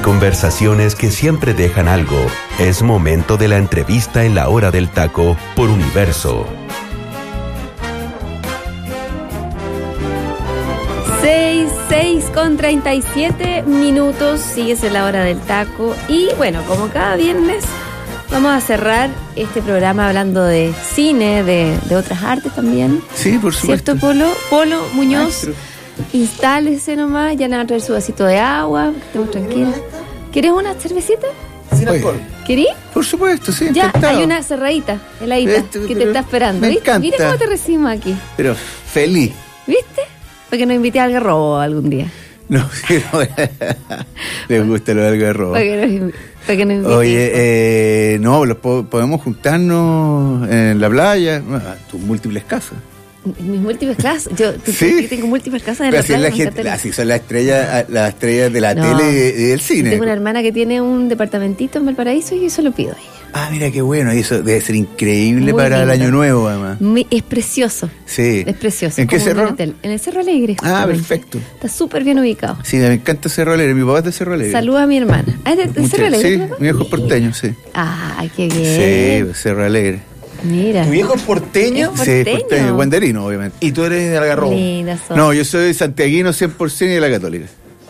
conversaciones que siempre dejan algo. Es momento de la entrevista en La Hora del Taco por Universo. 6:37, sigues en La Hora del Taco. Y bueno, como cada viernes, vamos a cerrar este programa hablando de cine, de otras artes también. Sí, por supuesto. ¿Cierto, Polo Muñoz? Maestro. Instálese nomás, ya le van a traer su vasito de agua, que estemos tranquilos. ¿Querés una cervecita? Sin alcohol. ¿Querís? Por supuesto, sí. Ya, encantado. hay una cerradita, heladita, que te está esperando. Me ¿Viste? encanta. Mira cómo te recibimos aquí. Pero feliz. ¿Viste? Para que nos invite a Algarrobo algún día. No, sí, no. Les gusta lo del Algarrobo. Para que nos invite. Oye, no, podemos juntarnos en la playa, tus múltiples casas. Mis múltiples casas. Yo Sí. tengo múltiples casas en Pero la así es playa. la me gente, encantaría. así son las estrellas de la No. tele y del cine. Tengo una hermana que tiene un departamentito en Valparaíso y eso lo pido a ella. Ah, mira qué bueno, y eso debe ser increíble Muy para el lindo. año nuevo, además. Es precioso. Sí. Es precioso. ¿En qué como un cerro? hotel. En el Cerro Alegre. Ah, justamente. perfecto. Está súper bien ubicado. Sí, me encanta Cerro Alegre, mi papá es de Cerro Alegre. Saluda a mi hermana. Ah, ¿es de Mucho- Cerro Alegre? Sí, tu papá? mi hijo es porteño, sí. Ay, qué bien. Sí, Cerro Alegre. Mira. ¿Tu viejo es porteño? Es Sí, porteño. porteño, guanderino, obviamente. Y tú eres de Algarrobo. Linda son. No, yo soy santiaguino 100% y de la Católica.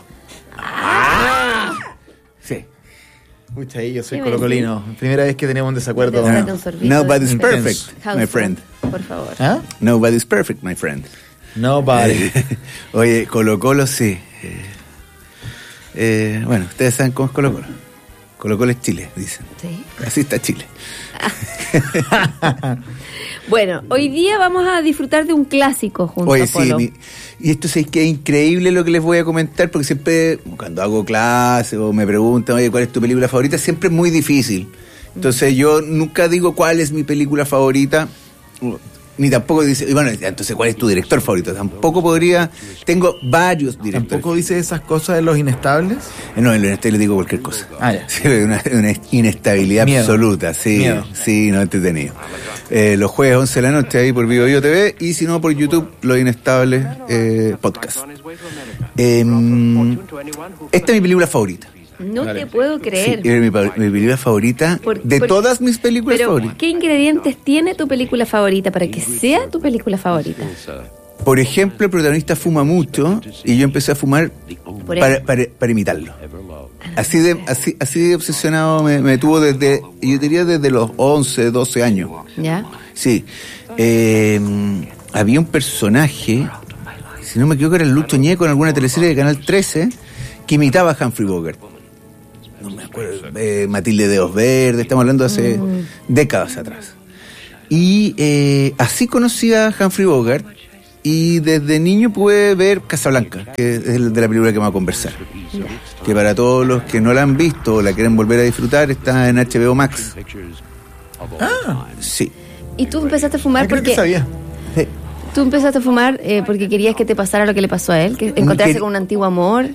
Sí. Pucha, ahí yo soy ¿Qué colocolino. Primera vez que tenemos un desacuerdo. Date No. un sorbito Nobody's de- perfect, my House friend. Por favor. ¿Ah? Nobody's perfect, my friend. Nobody. Oye, Colo-Colo sí. Bueno, ustedes saben cómo es Colo-Colo. Colo-Colo es Chile, dicen. Sí. Así está Chile. Bueno, hoy día vamos a disfrutar de un clásico junto Oye, a sí, Polo. y esto sí que es increíble lo que les voy a comentar, porque siempre cuando hago clase o me preguntan, oye, ¿cuál es tu película favorita? Siempre es muy difícil. Entonces yo nunca digo cuál es mi película favorita, ni tampoco dice, y bueno, entonces ¿cuál es tu director favorito? Tampoco podría, tengo varios directores. ¿Tampoco dice esas cosas de los inestables? No, en lo le digo cualquier cosa. Ah, ya. Sí, una inestabilidad Miedo. absoluta, sí, Miedo. sí, no entretenido. Los jueves 11 de la noche ahí por Vivo TV y si no por YouTube, Los Inestables podcast. Esta es mi película favorita. No te puedo Sí, creer. es mi película favorita de todas mis películas Pero, favoritas. ¿qué ingredientes tiene tu película favorita para que sea tu película favorita? Por ejemplo, el protagonista fuma mucho y yo empecé a fumar Por para imitarlo. Así de obsesionado me tuvo desde, yo diría desde los 11, 12 años. ¿Ya? Sí. Había un personaje, si no me equivoco, era el Lucho Ñeco en alguna teleserie de Canal 13, que imitaba a Humphrey Bogart. No me acuerdo. Matilde Dedos Verdes, estamos hablando de hace décadas atrás. Y así conocí a Humphrey Bogart y desde niño pude ver Casablanca, que es el de la película que vamos a conversar. Que para todos los que no la han visto o la quieren volver a disfrutar, está en HBO Max. Ah, Sí. Y tú empezaste a fumar creo que porque... sabía. Tú empezaste a fumar porque querías que te pasara lo que le pasó a él, que encontrarse que- con un antiguo amor.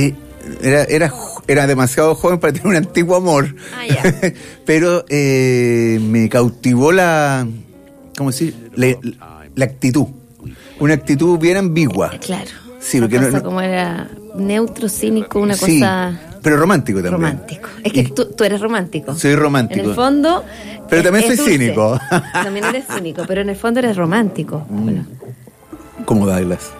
Era demasiado joven para tener un antiguo amor. Ah, ya. Pero me cautivó ¿cómo decir? La actitud. Una actitud bien ambigua. Claro. Sí, Una porque cosa no- como era neutro, cínico, una Sí, cosa pero romántico también. romántico. Es que tú eres romántico. Soy romántico. En el fondo... Pero también soy dulce. cínico. También eres cínico, pero en el fondo eres romántico. Bueno. Como Douglas.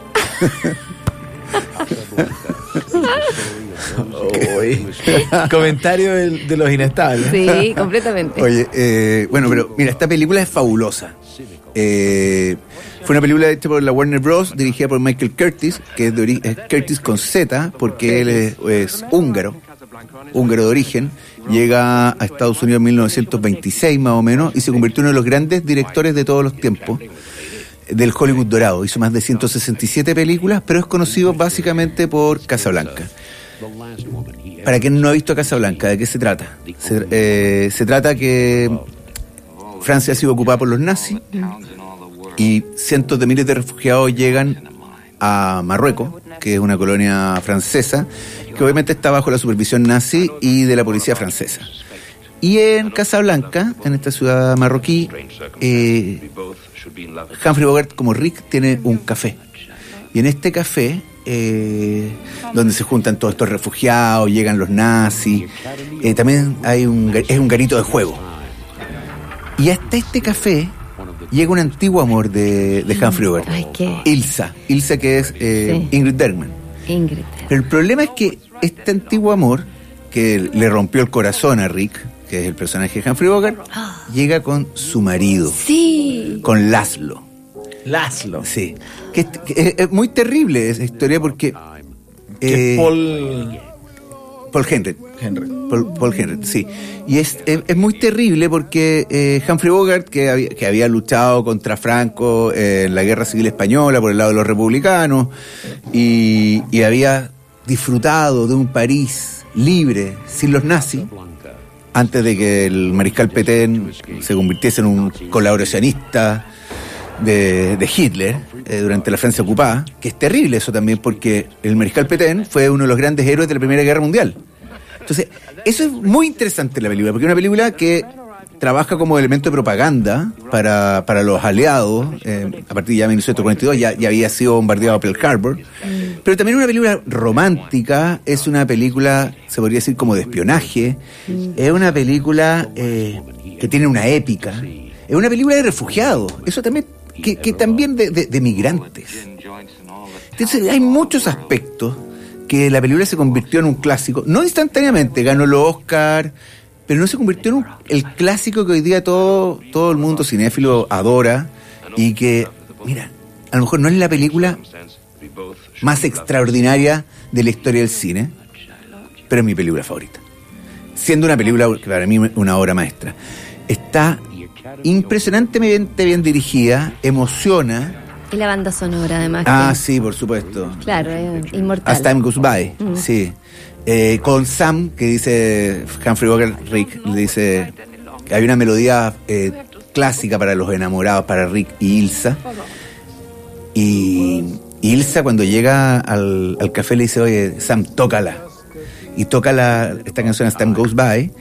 Comentario de los inestables. Sí, completamente. Oye, bueno, pero mira, esta película es fabulosa. Fue una película hecha por la Warner Bros., dirigida por Michael Curtis, que es es Curtis con Z, porque él es húngaro de origen. Llega a Estados Unidos en 1926 más o menos y se convirtió en uno de los grandes directores de todos los tiempos del Hollywood dorado. Hizo más de 167 películas, pero es conocido básicamente por Casablanca. Para quien no ha visto Casablanca, ¿de qué se trata? Se trata que Francia ha sido ocupada por los nazis y cientos de miles de refugiados llegan a Marruecos, que es una colonia francesa, que obviamente está bajo la supervisión nazi y de la policía francesa. Y en Casablanca, en esta ciudad marroquí, Humphrey Bogart, como Rick, tiene un café. Y en este café donde se juntan todos estos refugiados, llegan los nazis. También es un garito de juego. Y hasta este café llega un antiguo amor de Humphrey Bogart. Ay, ¿qué? Ilsa, que es Sí. Ingrid Bergman. Ingrid. Pero el problema es que este antiguo amor, que le rompió el corazón a Rick, que es el personaje de Humphrey Bogart, llega con su marido, Sí. con Laszlo. Laszlo. Sí. Que es muy terrible esa historia porque... Que Paul Henry. Henry. Paul Henry, sí. Y es muy terrible porque Humphrey Bogart, que había luchado contra Franco en la Guerra Civil Española por el lado de los republicanos y había disfrutado de un París libre, sin los nazis, antes de que el mariscal Pétain se convirtiese en un colaboracionista de Hitler durante la Francia ocupada, que es terrible eso también porque el mariscal Pétain fue uno de los grandes héroes de la Primera Guerra Mundial. Entonces, eso es muy interesante la película, porque es una película que trabaja como elemento de propaganda para los aliados, a partir ya de 1942 ya había sido bombardeado Pearl Harbor, pero también es una película romántica, es una película, se podría decir, como de espionaje, es una película que tiene una épica, es una película de refugiados, eso también, que también de migrantes. Entonces hay muchos aspectos que la película se convirtió en un clásico, no instantáneamente, ganó los Oscar, pero no se convirtió en el clásico que hoy día todo el mundo cinéfilo adora y que, mira, a lo mejor no es la película más extraordinaria de la historia del cine, pero es mi película favorita. Siendo una película que para mí es una obra maestra. Está impresionantemente bien dirigida, emociona. Y la banda sonora, además. Sí, por supuesto. Claro, es inmortal. As Time Goes By, sí. Con Sam, que dice Humphrey Bogart, Rick, le dice que hay una melodía clásica para los enamorados, para Rick y Ilsa. Y Ilsa, cuando llega al café, le dice, oye, Sam, tócala. Y toca esta canción As Time Goes By.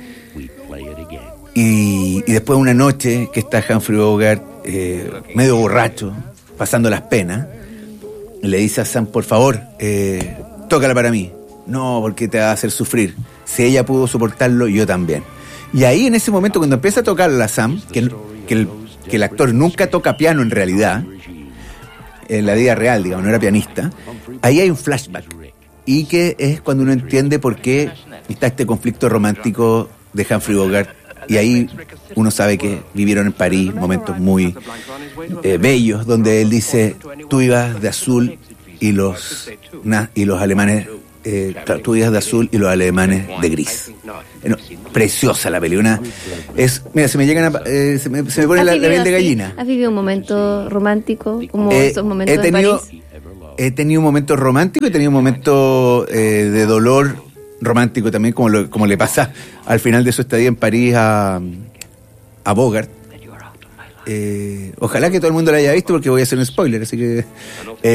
Y después de una noche que está Humphrey Bogart medio borracho, pasando las penas, le dice a Sam, por favor, tócala para mí. No, porque te va a hacer sufrir. Si ella pudo soportarlo, yo también. Y ahí, en ese momento, cuando empieza a tocarla Sam, que el actor nunca toca piano en realidad, en la vida real, digamos, no era pianista, ahí hay un flashback. Y que es cuando uno entiende por qué está este conflicto romántico de Humphrey Bogart. Y ahí uno sabe que vivieron en París momentos muy bellos, donde él dice, tú ibas de azul y los alemanes, tú ibas de azul y los alemanes de gris. Preciosa la película. Mira, se me llegan se me pone la piel de gallina. ¿Has vivido un momento romántico, como esos momentos de París? He tenido un momento romántico y he tenido un momento de dolor romántico también, como le pasa al final de su estadía en París a Bogart. Ojalá que todo el mundo la haya visto porque voy a hacer un spoiler, así que